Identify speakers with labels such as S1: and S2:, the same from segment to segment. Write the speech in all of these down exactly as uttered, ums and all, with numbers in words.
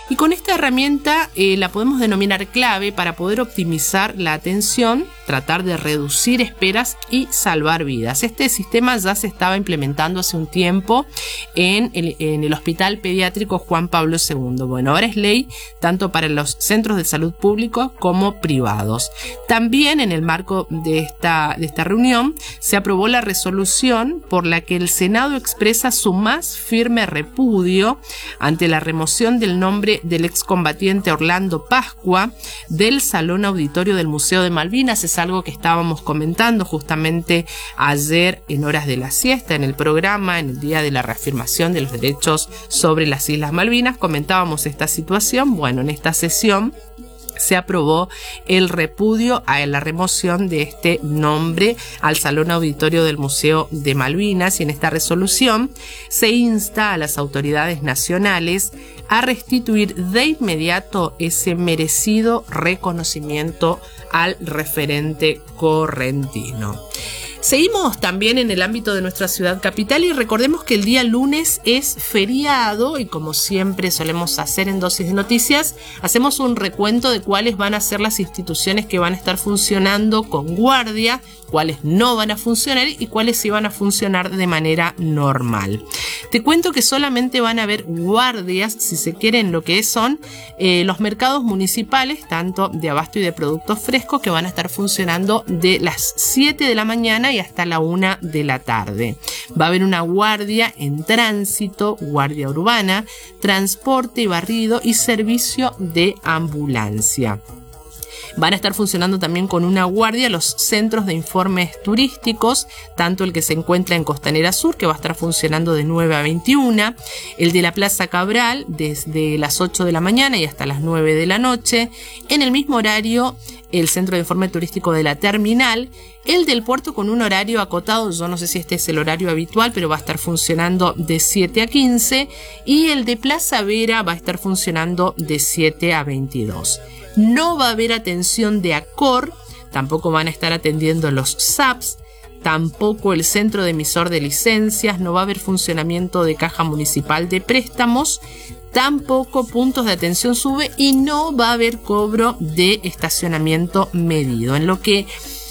S1: Y con esta herramienta eh, la podemos denominar clave para poder optimizar la atención, tratar de reducir esperas y salvar vidas. Este sistema ya se estaba implementando hace un tiempo en el, en el Hospital Pediátrico Juan Pablo segundo. Bueno, ahora es ley tanto para los centros de salud públicos como privados. También en el marco de esta, de esta reunión se aprobó la resolución por la que el Senado expresa su más firme repudio ante la remoción del nombre del excombatiente Orlando Pascua del Salón Auditorio del Museo de Malvinas. Es algo que estábamos comentando justamente ayer en horas de la siesta, en el programa, en el día de la reafirmación de los derechos sobre las Islas Malvinas. Comentábamos esta situación. Bueno, en esta sesión se aprobó el repudio a la remoción de este nombre al Salón Auditorio del Museo de Malvinas, y en esta resolución se insta a las autoridades nacionales a restituir de inmediato ese merecido reconocimiento al referente correntino. Seguimos también en el ámbito de nuestra ciudad capital y recordemos que el día lunes es feriado y, como siempre solemos hacer en Dosis de Noticias, hacemos un recuento de cuáles van a ser las instituciones que van a estar funcionando con guardia, cuáles no van a funcionar y cuáles sí van a funcionar de manera normal. Te cuento que solamente van a haber guardias, si se quieren, lo que son eh, los mercados municipales, tanto de abasto y de productos frescos, que van a estar funcionando de las siete de la mañana y hasta la una de la tarde. Va a haber una guardia en tránsito, guardia urbana, transporte y barrido y servicio de ambulancia. Van a estar funcionando también con una guardia los centros de informes turísticos, tanto el que se encuentra en Costanera Sur, que va a estar funcionando de nueve a veintiuna, el de la Plaza Cabral desde las ocho de la mañana y hasta las nueve de la noche, en el mismo horario el centro de informe turístico de la Terminal, el del puerto con un horario acotado, yo no sé si este es el horario habitual, pero va a estar funcionando de siete a quince, y el de Plaza Vera va a estar funcionando de siete a veintidós. No va a haber atención de ACOR, tampoco van a estar atendiendo los S A Ps, tampoco el centro de emisor de licencias, no va a haber funcionamiento de caja municipal de préstamos, tampoco puntos de atención SUBE y no va a haber cobro de estacionamiento medido. En lo que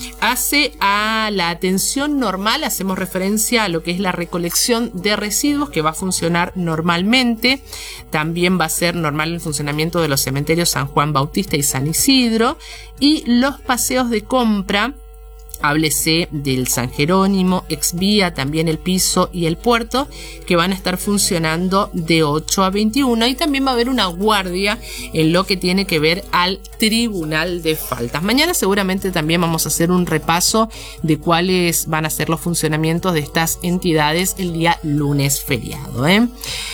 S1: hace a la atención normal, hacemos referencia a lo que es la recolección de residuos, que va a funcionar normalmente. También va a ser normal el funcionamiento de los cementerios San Juan Bautista y San Isidro, y los paseos de compra, háblese del San Jerónimo, Exvía, también el Piso y el Puerto, que van a estar funcionando de ocho a veintiuno, y también va a haber una guardia en lo que tiene que ver al Tribunal de Faltas. Mañana seguramente también vamos a hacer un repaso de cuáles van a ser los funcionamientos de estas entidades el día lunes feriado, ¿eh?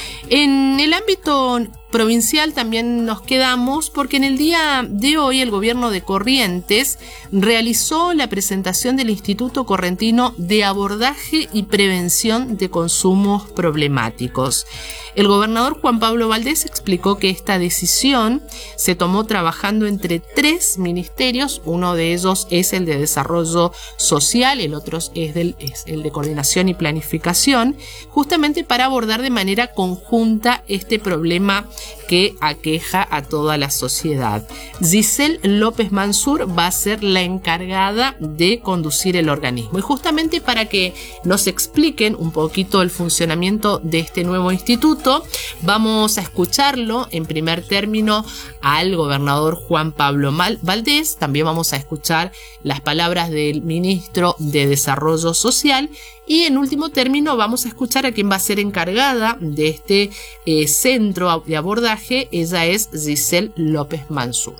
S1: En el ámbito provincial también nos quedamos porque en el día de hoy el gobierno de Corrientes realizó la presentación del Instituto Correntino de Abordaje y Prevención de Consumos Problemáticos. El gobernador Juan Pablo Valdés explicó que esta decisión se tomó trabajando entre tres ministerios, uno de ellos es el de Desarrollo Social, el otro es, del, es el de Coordinación y Planificación, justamente para abordar de manera conjunta este problema que aqueja a toda la sociedad. Giselle López Mansur va a ser la encargada de conducir el organismo, y justamente para que nos expliquen un poquito el funcionamiento de este nuevo instituto, vamos a escucharlo en primer término al gobernador Juan Pablo Valdés. También vamos a escuchar las palabras del ministro de Desarrollo Social, y en último término vamos a escuchar a quien va a ser encargada de este eh, centro de abordaje. Ella es Giselle López Mansur.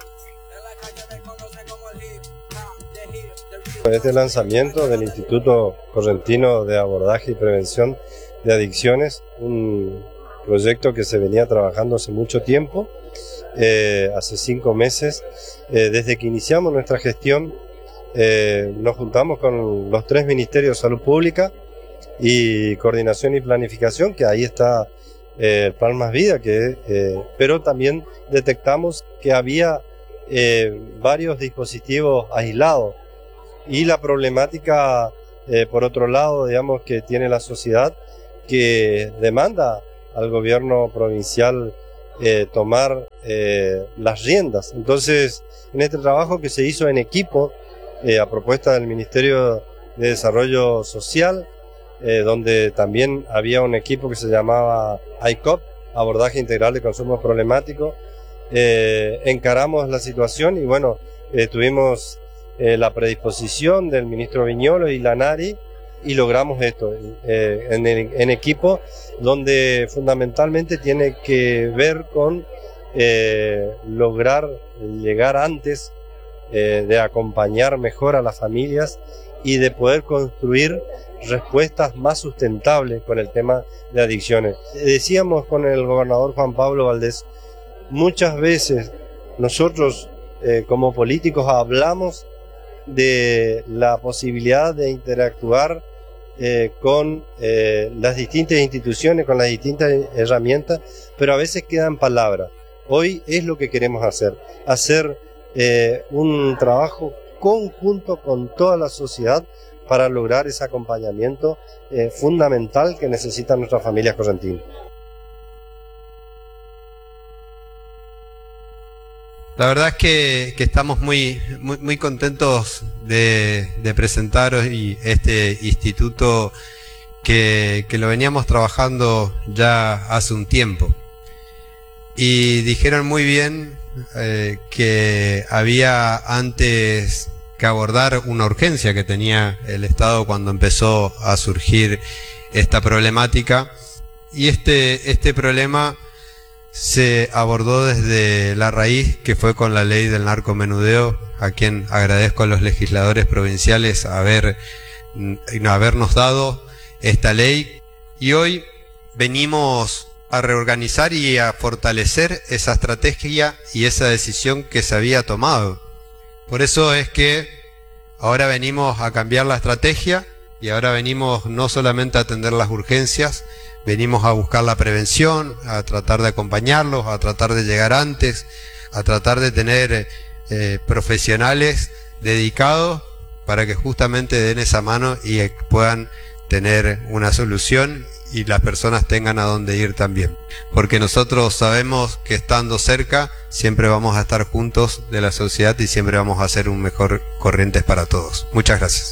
S2: Este lanzamiento del Instituto Correntino de Abordaje y Prevención de Adicciones, un proyecto que se venía trabajando hace mucho tiempo, eh, hace cinco meses, eh, desde que iniciamos nuestra gestión. Eh, nos juntamos con los tres ministerios de Salud Pública y Coordinación y Planificación, que ahí está eh, Plan Más Vida, que, eh, pero también detectamos que había eh, varios dispositivos aislados, y la problemática eh, por otro lado, digamos, que tiene la sociedad, que demanda al gobierno provincial eh, tomar eh, las riendas. Entonces, en este trabajo que se hizo en equipo, eh, a propuesta del Ministerio de Desarrollo Social, eh, donde también había un equipo que se llamaba I C O P, Abordaje Integral de Consumo Problemático, eh, encaramos la situación y bueno, eh, tuvimos eh, la predisposición del ministro Viñolo y la NARI, y logramos esto eh, en, en equipo, donde fundamentalmente tiene que ver con eh, lograr llegar antes, eh, de acompañar mejor a las familias y de poder construir respuestas más sustentables con el tema de adicciones. Decíamos con el gobernador Juan Pablo Valdés, muchas veces nosotros eh, como políticos hablamos de la posibilidad de interactuar eh, con eh, las distintas instituciones, con las distintas herramientas, pero a veces quedan palabras. Hoy es lo que queremos hacer, hacer eh, un trabajo conjunto con toda la sociedad para lograr ese acompañamiento eh, fundamental que necesitan nuestras familias correntinas.
S3: La verdad es que, que estamos muy, muy, muy contentos de, de presentar hoy este instituto que, que lo veníamos trabajando ya hace un tiempo. Y dijeron muy bien eh, que había antes que abordar una urgencia que tenía el Estado cuando empezó a surgir esta problemática. Y este, este problema se abordó desde la raíz, que fue con la ley del narcomenudeo, a quien agradezco a los legisladores provinciales haber, habernos dado esta ley. Y hoy venimos a reorganizar y a fortalecer esa estrategia y esa decisión que se había tomado. Por eso es que ahora venimos a cambiar la estrategia y ahora venimos no solamente a atender las urgencias, venimos a buscar la prevención, a tratar de acompañarlos, a tratar de llegar antes, a tratar de tener eh, profesionales dedicados para que justamente den esa mano y puedan tener una solución y las personas tengan a dónde ir también. Porque nosotros sabemos que estando cerca siempre vamos a estar juntos de la sociedad y siempre vamos a hacer un mejor Corrientes para todos. Muchas gracias.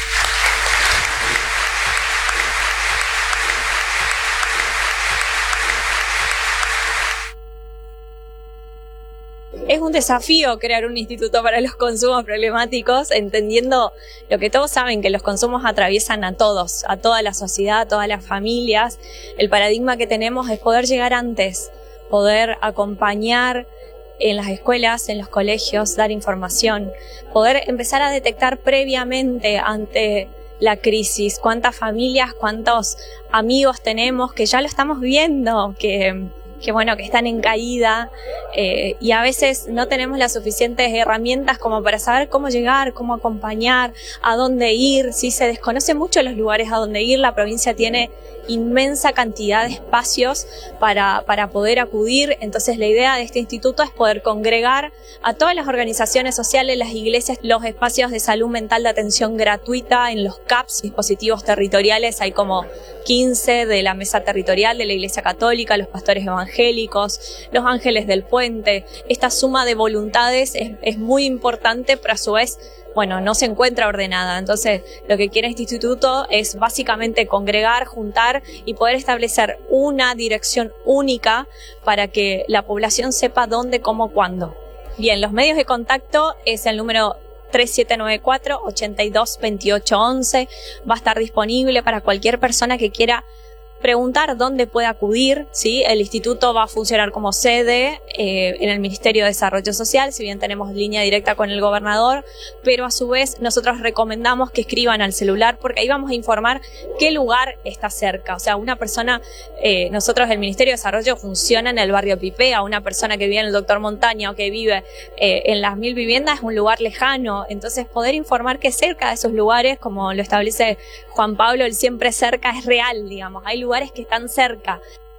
S4: Es un desafío crear un instituto para los consumos problemáticos, entendiendo lo que todos saben, que los consumos atraviesan a todos, a toda la sociedad, a todas las familias. El paradigma que tenemos es poder llegar antes, poder acompañar en las escuelas, en los colegios, dar información, poder empezar a detectar previamente ante la crisis cuántas familias, cuántos amigos tenemos que ya lo estamos viendo, que... que bueno, que están en caída eh, y a veces no tenemos las suficientes herramientas como para saber cómo llegar, cómo acompañar, a dónde ir. Sí, se desconocen mucho los lugares a dónde ir. La provincia tiene inmensa cantidad de espacios para, para poder acudir. Entonces la idea de este instituto es poder congregar a todas las organizaciones sociales, las iglesias, los espacios de salud mental de atención gratuita en los C A Ps, dispositivos territoriales. Hay como quince de la mesa territorial de la Iglesia Católica, los pastores evangélicos, los ángeles del puente. Esta suma de voluntades es, es muy importante, pero a su vez, bueno, no se encuentra ordenada. Entonces, lo que quiere este instituto es básicamente congregar, juntar y poder establecer una dirección única para que la población sepa dónde, cómo, cuándo. Bien, los medios de contacto es el número tres siete nueve cuatro, ocho dos, dos ocho once. Va a estar disponible para cualquier persona que quiera preguntar dónde puede acudir, ¿sí? El instituto va a funcionar como sede eh, en el Ministerio de Desarrollo Social, si bien tenemos línea directa con el gobernador, pero a su vez nosotros recomendamos que escriban al celular porque ahí vamos a informar qué lugar está cerca. O sea, una persona, eh, nosotros el Ministerio de Desarrollo funciona en el barrio Pipea, una persona que vive en el Doctor Montaña o que vive eh, en las Mil Viviendas es un lugar lejano. Entonces poder informar que cerca de esos lugares, como lo establece Juan Pablo, el siempre cerca es real, digamos, hay lugares que están cerca.